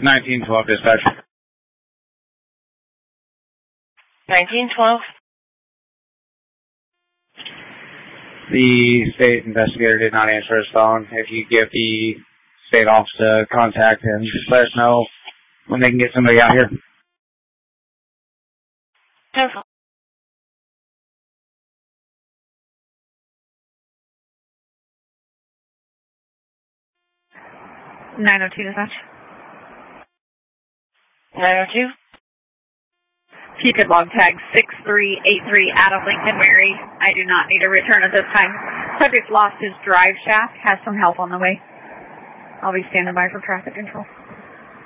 1912 dispatch. 1912. The state investigator did not answer his phone. If you give the state office a contact and let us know when they can get somebody out here. Okay. 902 dispatch. 902. If you could log tag 6383 out of Lincoln Mary. I do not need a return at this time. Subject lost his drive shaft. Has some help on the way. I'll be standing by for traffic control.